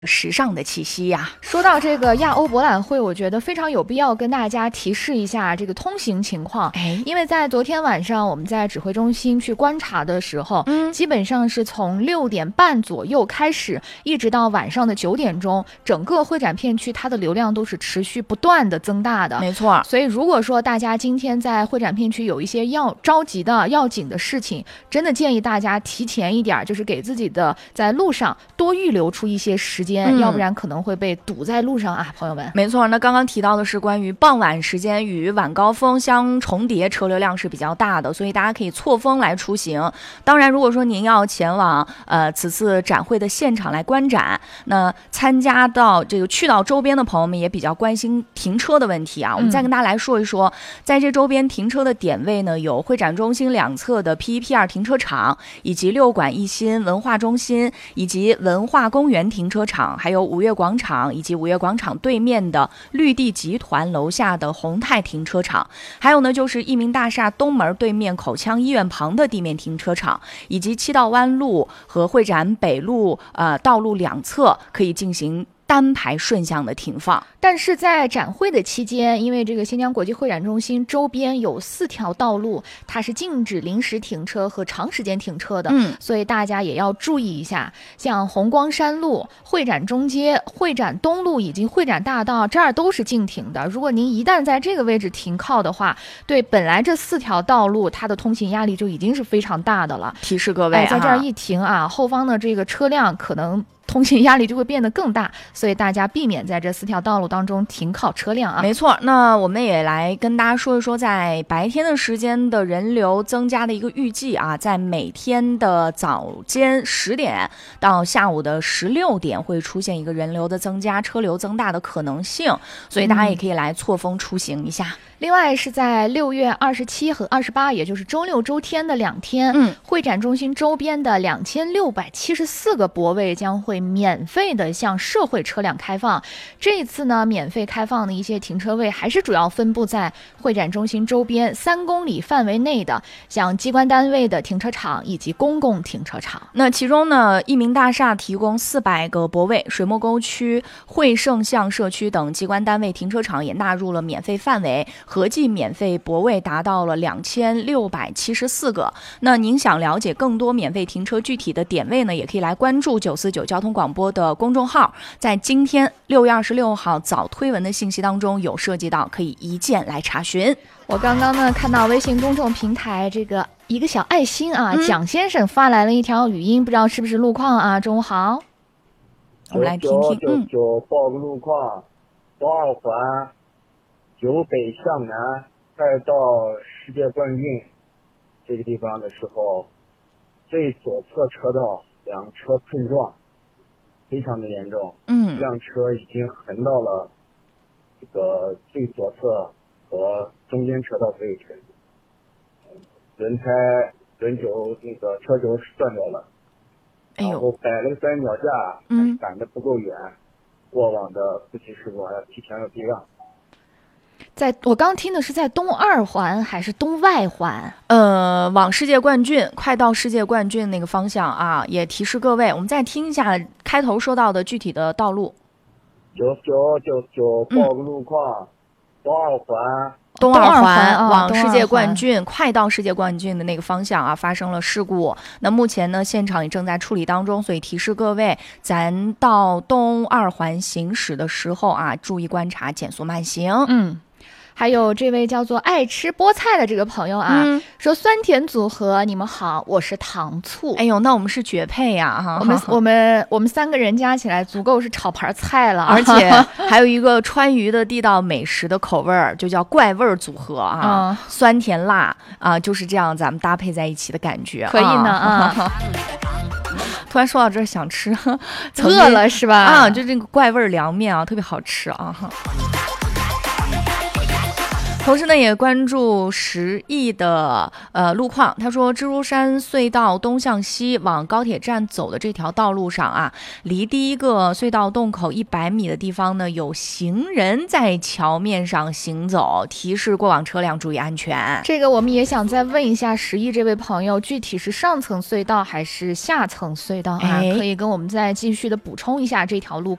时尚的气息呀。 说到这个亚欧博览会，我觉得非常有必要跟大家提示一下这个通行情况。因为在昨天晚上我们在指挥中心去观察的时候，基本上是从6点半左右开始，一直到晚上的9点钟，整个会展片区它的流量都是持续不断的增大的。 没错， 所以如果说大家今天在会展片区有一些要着急的要紧的事情，真的建议大家提前一点，就是给自己的在路上多预留出一些时间。要不然可能会被堵在路上啊，朋友们。 没错，那刚刚提到的是关于傍晚时间与晚高峰相重叠，车流量是比较大的，所以大家可以错峰来出行。当然，如果说您要前往此次展会的现场来观展，那去到周边的朋友们也比较关心停车的问题啊。我们再跟大家来说一说，在这周边停车的点位呢，有会展中心两侧的 P1、P2 停车场，以及六馆一新文化中心以及文化公园停车场。还有五月广场以及五月广场对面的绿地集团楼下的宏泰停车场，还有呢就是益民大厦东门对面口腔医院旁的地面停车场，以及七道湾路和会展北路道路两侧可以进行单排顺向的停放。 但是在展会的期间，因为这个新疆国际会展中心周边有4条道路，它是禁止临时停车和长时间停车的，所以大家也要注意一下。像红光山路、会展中街、会展东路以及会展大道这儿都是禁停的。如果您一旦在这个位置停靠的话，对本来这4条道路它的通行压力就已经是非常大的了。 提示各位在这儿一停啊，后方的这个车辆可能通行压力就会变得更大，所以大家避免在这4条道路当中停靠车辆啊。 没错，那我们也来跟大家说一说，在白天的时间的人流增加的一个预计啊，在每天的早间10点到下午的16点会出现一个人流的增加，车流增大的可能性，所以大家也可以来错峰出行一下。 另外是在6月27和28，也就是周六周天的2天，会展中心周边的2674个泊位将会免费的向社会车辆开放。这一次呢，免费开放的一些停车位还是主要分布在会展中心周边3公里范围内的，像机关单位的停车场以及公共停车场。 那其中呢，益民大厦提供400个泊位，水墨沟区、汇盛巷社区等机关单位停车场也纳入了免费范围，合计免费泊位达到了2674个。那您想了解更多免费停车具体的点位呢，也可以来关注949交通广播的公众号，在今天6月26号早推文的信息当中有涉及到，可以一键来查询。 我刚刚呢看到微信公众平台这个一个小爱心啊，蒋先生发来了一条语音，不知道是不是路况啊？中午好， 我们来听听。 报个路况，东二环由北向南快到世界冠军这个地方的时候，最左侧车道两车碰撞非常的严重，一辆车已经横到了这个最左侧和中间车道位置，轮轴那个车轴是断掉了，然后摆了个三脚架，赶得不够远，过往的司机师傅还要提前要避让。 我刚听的是在东二环还是东外环？ 往世界冠军，快到世界冠军那个方向啊，也提示各位，我们再听一下开头说到的具体的道路。 99报个路况， 东二环往世界冠军，快到世界冠军的那个方向啊，发生了事故。那目前呢，现场也正在处理当中，所以提示各位，咱到东二环行驶的时候啊，注意观察，减速慢行。 还有这位叫做爱吃菠菜的这个朋友啊，说酸甜组合，你们好，我是糖醋。 哎呦，那我们是绝配呀！哈， 我们3个人加起来足够是炒盘菜了， 而且还有一个川渝的地道美食的口味儿，就叫怪味组合啊，酸甜辣啊，就是这样咱们搭配在一起的感觉， 可以呢啊。 突然说到这儿想吃， 饿了是吧？ 啊，就这个怪味凉面啊，特别好吃啊。 同时呢，也关注10亿的路况。他说，蜘蛛山隧道东向西往高铁站走的这条道路上啊，离第一个隧道洞口100米的地方呢，有行人在桥面上行走，提示过往车辆注意安全。 这个我们也想再问一下10亿这位朋友，具体是上层隧道还是下层隧道啊？可以跟我们再继续的补充一下这条路